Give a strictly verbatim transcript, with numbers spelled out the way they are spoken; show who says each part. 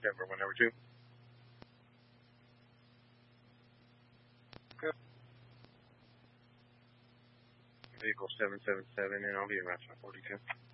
Speaker 1: Denver, one number two. Good. Vehicle seven seven seven, and I'll be in route forty-two.